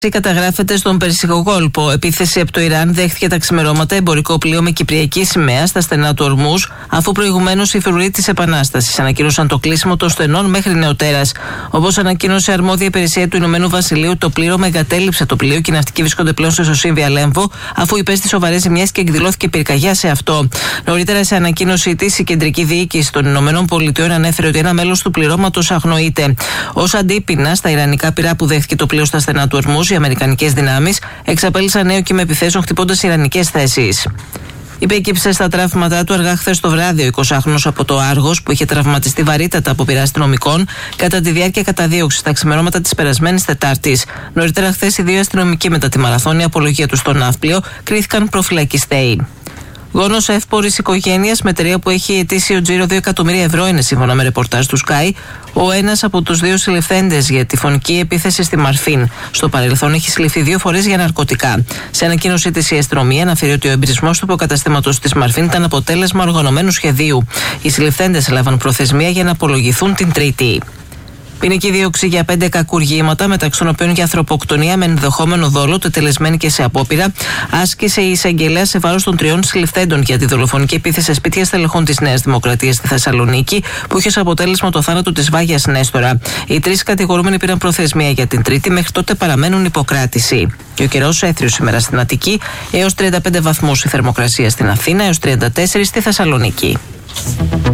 Καταγράφεται στον Περσικό κόλπο. Επίθεση από το Ιράν δέχτηκε τα ξημερώματα εμπορικό πλοίο με κυπριακή σημαία στα στενά του Ορμούζ, αφού προηγουμένως οι φρουροί της Επανάστασης ανακοίνωσαν το κλείσιμο των στενών μέχρι νεοτέρας. Όπως ανακοίνωσε αρμόδια υπηρεσία του Ηνωμένου Βασιλείου, το πλοίο μεγατέλειψε το πλοίο και οι ναυτικοί βρίσκονται πλέον στο Σωσίβια Λέμβο, αφού υπέστη σοβαρές ζημιές και εκδηλώθηκε πυρκαγιά σε αυτό. Νωρίτερα, σε ανακοίνωσή της, η κεντρική διοίκηση των Ηνωμένων Πολιτειών ανέφερε ότι ένα μέλος του πληρώματος αγνοείται. Ως αντίπεινα στα ιρανικά πυρά που δέχτηκε το πλοίο στα στενά του Ορμούζ, οι αμερικανικές δυνάμεις εξαπέλυσαν νέο κύμα επιθέσεων χτυπώντας ιρανικές θέσεις. Υπέκυψε στα τραύματά του αργά χθες το βράδυ ο 20χρονος από το Άργος, που είχε τραυματιστεί βαρύτατα από πυρά αστυνομικών κατά τη διάρκεια καταδίωξης στα ξημερώματα της περασμένης Τετάρτης. Νωρίτερα χθες οι δύο αστυνομικοί μετά τη μαραθώνια απολογία του στο ναύπλιο κρίθηκαν προφυλακιστέοι. Γόνος εύπορης οικογένειας με εταιρεία που έχει ετήσιο τζίρο 2 εκατομμύρια ευρώ είναι, σύμφωνα με ρεπορτάζ του Sky, ο ένας από τους δύο συλληφθέντες για τη φωνική επίθεση στη Μαρφίν. Στο παρελθόν έχει συλληφθεί 2 φορές για ναρκωτικά. Σε ανακοίνωσή της, η αστυνομία αναφέρει ότι ο εμπειρισμός του υποκαταστήματος της Μαρφίν ήταν αποτέλεσμα οργανωμένου σχεδίου. Οι συλληφθέντες έλαβαν προθεσμία για να απολογηθούν την Τρίτη. Ποινική δίωξη για 5 κακουργήματα, μεταξύ των οποίων και ανθρωποκτονία με ενδεχόμενο δόλο, τετελεσμένη και σε απόπειρα, άσκησε η εισαγγελέα σε βάρος των 3 συλληφθέντων για τη δολοφονική επίθεση σε σπίτια στελεχών της Νέας Δημοκρατίας στη Θεσσαλονίκη, που είχε ως αποτέλεσμα το θάνατο της Βάγιας Νέστορα. Οι 3 κατηγορούμενοι πήραν προθεσμία για την Τρίτη, μέχρι τότε παραμένουν υποκράτηση. Και ο καιρός έθριος σήμερα στην Αττική, έως 35 βαθμούς η θερμοκρασία στην Αθήνα, έως 34 στη Θεσσαλονίκη.